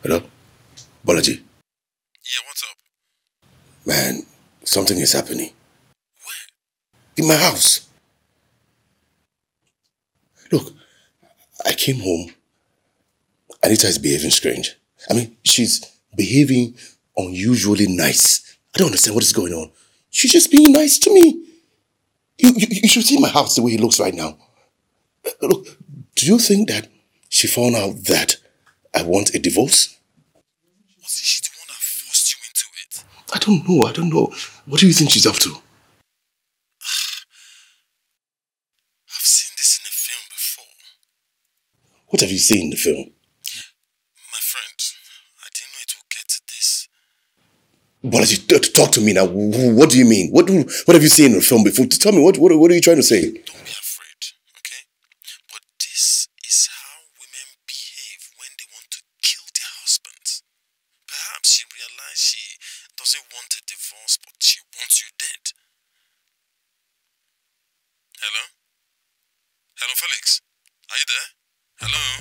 Hello? Bolaji, Yeah, what's up? man, something is happening. Where? In my house. Look, I came home. Anita is behaving strange. I mean, she's behaving unusually nice. I don't understand what is going on. She's just being nice to me. You should see my house the way it looks right now. Look, do you think that she found out that I want a divorce? Was she the one that forced you into it? I don't know. What do you think she's up to? I've seen this in a film before. What have you seen in the film? My friend, I didn't know it would get to this. Bolaji, talk to me now. What do you mean? What have you seen in the film before? Tell me, what are you trying to say? Don't be afraid, okay? But this is how women behave when they want to kill their husbands. Perhaps she realized she doesn't want a divorce, but she wants you dead. Hello? Hello, Felix? Are you there? Hello?